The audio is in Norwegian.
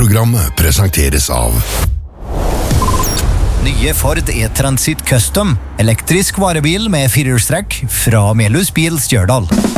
Programmet presenteres av Nye Ford E-Transit Custom, elektrisk varebil med firehjulstrekk fra Melhus Bil Stjørdal.